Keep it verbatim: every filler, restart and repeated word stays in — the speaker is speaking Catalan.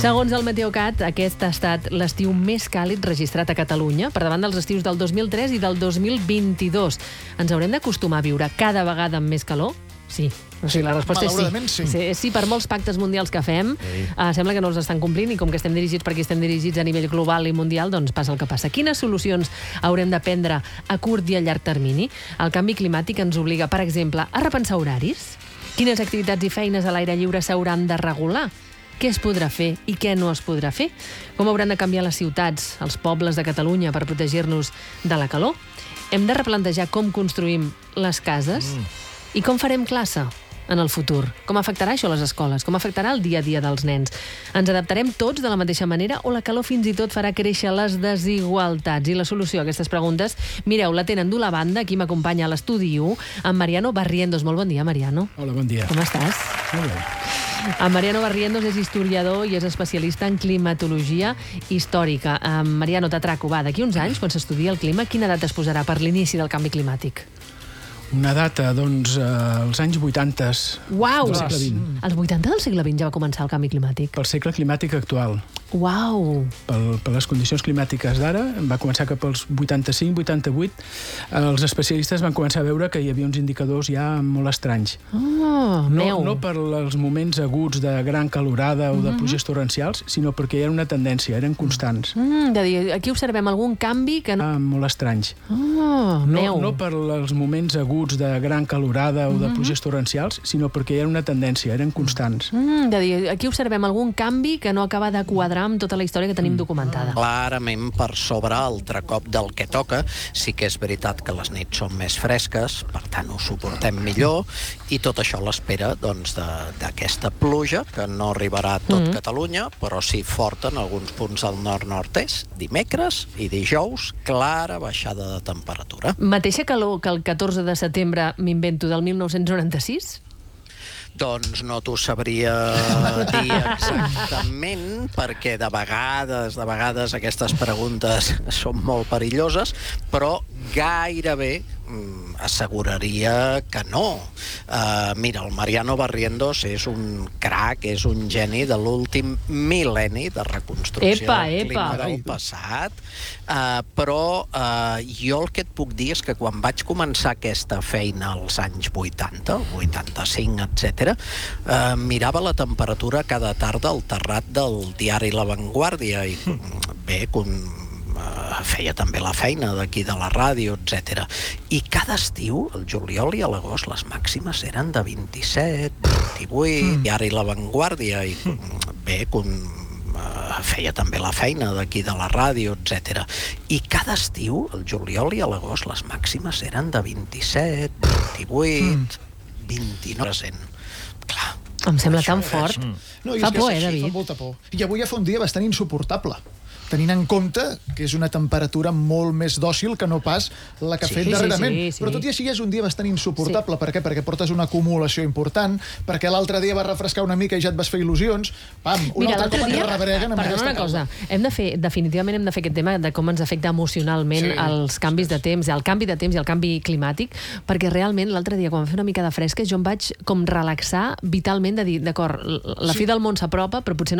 Segons el Meteocat, aquest ha estat l'estiu més càlid registrat a Catalunya, per davant dels estius del dos mil tres i del dos mil vint-i-dos. Ens haurem d'acostumar a viure cada vegada amb més calor? Sí. O sigui, la resposta és sí. sí. Sí, sí, per molts pactes mundials que fem, sí. uh, sembla que no els estan complint i com que estem dirigits per aquí estem dirigits a nivell global i mundial, doncs passa el que passa. Quines solucions haurem de prendre a curt i a llarg termini? El canvi climàtic ens obliga, per exemple, a repensar horaris? Quines activitats i feines a l'aire lliure s'hauran de regular? Què es podrà fer i què no es podrà fer? Com hauran de canviar les ciutats, els pobles de Catalunya per protegir-nos de la calor? Hem de replantejar com construïm les cases? Mm. I com farem classe en el futur? Com afectarà això a les escoles? Com afectarà el dia a dia dels nens? Ens adaptarem tots de la mateixa manera o la calor fins i tot farà créixer les desigualtats? I la solució a aquestes preguntes, mireu, la tenen d'una banda, aquí m'acompanya a l'estudi u, en Mariano Barrientos. Molt bon dia, Mariano. Hola, bon dia. Com estàs? Molt bé. En Mariano Barrientos és historiador i és especialista en climatologia històrica. En Mariano, t'atraco, va, d'aquí uns anys, quan s'estudia el clima, quina data es posarà per l'inici del canvi climàtic? Una data, doncs, eh, als anys vuitanta. Uau! Del segle vint. Als vuitanta del segle vint ja va començar el canvi climàtic. Pel segle climàtic actual. Uau! Pel, per les condicions climàtiques d'ara, va començar cap als vuitanta-cinc vuitanta-vuit. Els especialistes van començar a veure que hi havia uns indicadors ja molt estranys. Oh, no, meu! no per els moments aguts de gran calorada o de pluges torrencials, sinó perquè hi era una tendència, eren constants. Mm, de dir, aquí observem algun canvi que no... Ah, molt estranys. Oh, meu! No, no per els moments aguts de gran calorada o de pluges torrencials, sinó perquè hi era una tendència, eren constants. Mm, de dir, aquí observem algun canvi que no acaba de quadrar amb tota la història que tenim documentada. Clarament per sobre altre cop del que toca. Sí que és veritat que les nits són més fresques, per tant ho suportem millor, i tot això a l'espera doncs, d'aquesta pluja, que no arribarà a tot mm. Catalunya, però sí forta en alguns punts del nord-nord-est, dimecres i dijous, clara baixada de temperatura. Mateixa calor que el catorze de setembre, m'invento, del mil nou-cents noranta-sis? Doncs no t'ho sabria dir exactament, perquè de vegades, de vegades aquestes preguntes són molt perilloses, però gairebé mm, asseguraria que no. Uh, mira, el Mariano Barrientos és un crac, és un geni de l'últim mil·lenni de reconstrucció epa, del clima epa. del passat, uh, però uh, jo el que et puc dir és que quan vaig començar aquesta feina als anys vuitanta, vuitanta-cinc, etcètera, uh, mirava la temperatura cada tarda al terrat del diari La Vanguardia i bé, com feia també la feina d'aquí de la ràdio, etcètera. I cada estiu, el juliol i a l'agost, les màximes eren de vint-i-set, vint-i-vuit, mm. diari La Vanguardia, i bé, com feia també la feina d'aquí de la ràdio, etcètera. I cada estiu, el juliol i a l'agost, les màximes eren de vint-i-set, vint-i-vuit, mm. vint-i-nou. Clar. Em sembla tan fort. Mm. No, fa por, eh, David? Fa molta por. I avui ja fa un dia bastant insuportable, tenint en compte que és una temperatura molt més dòcil que no pas la que ha sí, fet darrerament. Sí, sí, sí. Però tot i així és un dia bastant insuportable. Sí. Per què? Perquè portes una acumulació important, perquè l'altre dia va refrescar una mica i ja et vas fer il·lusions. Pam, un Mira, altre cop dia, ens rebreguen amb perdona aquesta una cosa, cosa. hem de fer, definitivament hem de fer aquest tema de com ens afecta emocionalment Sí. els canvis de temps, el canvi de temps i el canvi climàtic, perquè realment l'altre dia, quan va fer una mica de fresca, jo em vaig com relaxar vitalment de dir, d'acord, la fi Sí. del món s'apropa, però potser no